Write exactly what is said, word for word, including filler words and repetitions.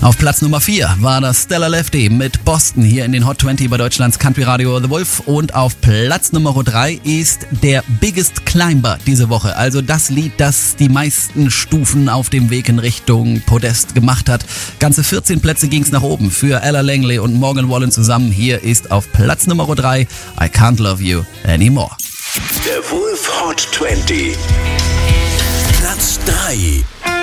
Auf Platz Nummer vier war das Stella Lefty mit Boston hier in den Hot zwanzig bei Deutschlands Country Radio The Wolf. Und auf Platz Nummer drei ist der Biggest Climber diese Woche. Also das Lied, das die meisten Stufen auf dem Weg in Richtung Podest gemacht hat. Ganze vierzehn Plätze ging es nach oben für Ella Langley und Morgan Wallen zusammen. Hier ist auf Platz Nummer drei I Can't Love You Anymore. Der Wolf Hot zwanzig. Platz drei.